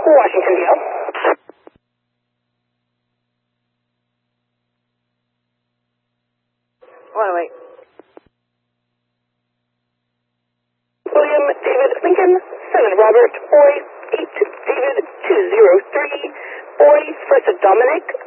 Washington, D.L. Wait. William David Lincoln, 7 Robert, boy, 8 David 203, boy, 1st of Dominic,